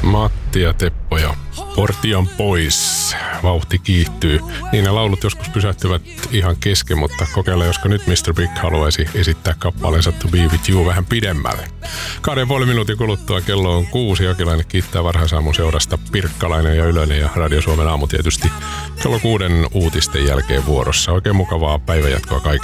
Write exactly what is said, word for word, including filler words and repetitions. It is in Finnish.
Matti ja Teppo ja portti on pois. Vauhti kiihtyy. Niin ne laulut joskus pysähtyvät ihan kesken, mutta kokeilla, josko nyt mister Big haluaisi esittää kappaleensa To Be With You vähän pidemmälle. Kahden puoli minuutin kuluttua kello on kuusi. Jokilainen kiittää varhaisaamun seurasta. Pirkkalainen ja Ylönen ja Radio Suomen aamu tietysti kello kuuden uutisten jälkeen vuorossa. Oikein mukavaa päivänjatkoa kaikille.